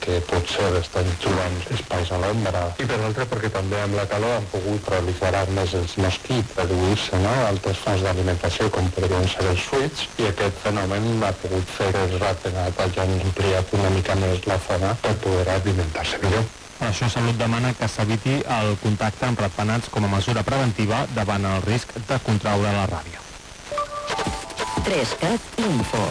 perquè potser estan trobant espais a l'ombra, i per l'altre perquè també amb la calor han pogut proliferar més els mosquits, reduir-se, no?, altres fonts d'alimentació com podrien ser els fruits, i aquest fenomen ha pogut fer que els ratpenats hagin ampliat una mica més la zona per poder alimentar-se millor. Per això Salut demana que s'eviti el contacte amb ratpenats com a mesura preventiva davant el risc de contraure la ràbia. 3CAT Info.